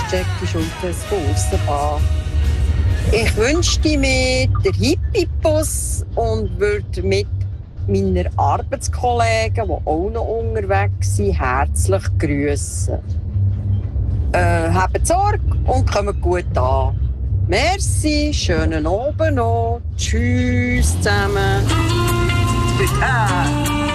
auscheckst und das von aussen fahren. Ich wünschte mir den Hippie-Bus und würde mit meiner Arbeitskollegen, die auch noch unterwegs sind, herzlich grüssen. Habt Sorge und kommt gut an. Merci, schönen Abend noch. Tschüss zusammen.